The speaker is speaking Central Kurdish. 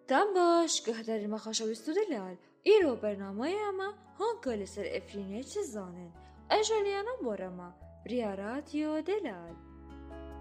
Тамбаш гыхтарыма хашавистуделял, иро برنامه‌اما هون كل سر افرینه چه زانن اجالیانا بورما بریارات یو دلال